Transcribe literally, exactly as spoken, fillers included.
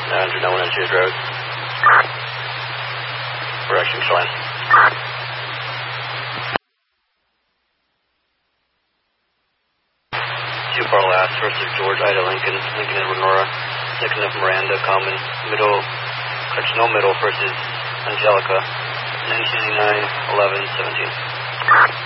nine hundred, no one on Cheers Road. Correction, Sean. Two far last, first of George, Ida, Lincoln, Lincoln, Edward, Nora, second of Miranda, Common, middle, correction, no middle, first is Angelica, nineteen eighty-nine, eleven, seventeen.